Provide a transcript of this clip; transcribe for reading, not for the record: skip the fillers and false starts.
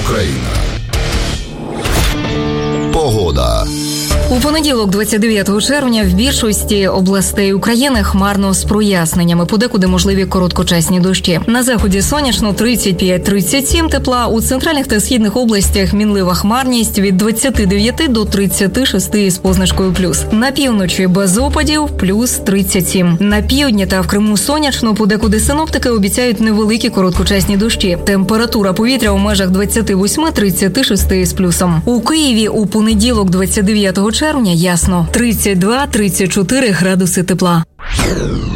Україна. Погода. У понеділок, 29 червня, в більшості областей України хмарно з проясненнями, подекуди можливі короткочасні дощі. На заході сонячно 35-37 тепла, у центральних та східних областях мінлива хмарність від 29 до 36 з позначкою плюс. На півночі без опадів плюс 37. На півдні та в Криму сонячно, подекуди синоптики обіцяють невеликі короткочасні дощі. Температура повітря у межах 28-36 з плюсом. У Києві у понеділок, 29 червня, ясно, 32-34 градуси тепла.